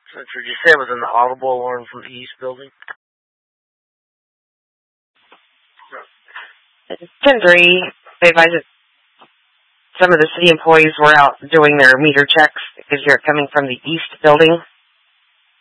So did you say it was an audible alarm from the East building? 10-3. They advised that some of the city employees were out doing their meter checks because you're coming from the East building.